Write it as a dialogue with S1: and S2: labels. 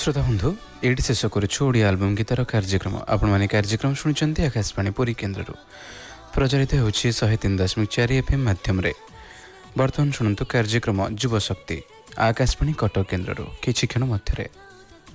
S1: श्रोता बंधु ये शेष करोडिया आलबम गीतार कार्यक्रम आपण मैंने कार्यक्रम शुणी आकाशवाणी पुरी केन्द्र प्रचारित होची 103.4 FM माध्यम बर्तमान शुणु कार्यक्रम युव शक्ति आकाशवाणी कटक केन्द्र किछि क्षण मध्य